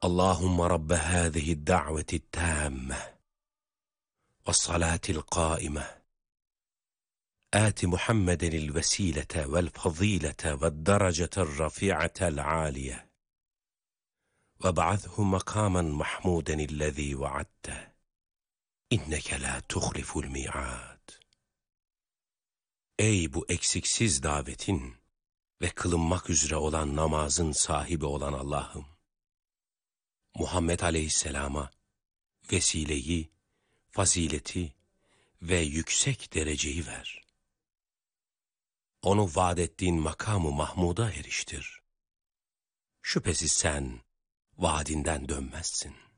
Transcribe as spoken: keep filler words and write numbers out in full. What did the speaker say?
Allahümme Rabbe hâzihi da'veti tâmme ve salatil qâime آت محمد الوسيلة والفضيلة والدرجة الرفيعة العالية وابعثه مقاما محمودا الذي وعدته إنك لا تخلف الميعاد. Ey bu eksiksiz davetin ve kılınmak üzere olan namazın sahibi olan Allah'ım! Muhammed Aleyhisselam'a vesileyi, fazileti ve yüksek dereceyi ver. Onu vaad ettiğin makamı Mahmud'a eriştir. Şüphesiz sen vaadinden dönmezsin.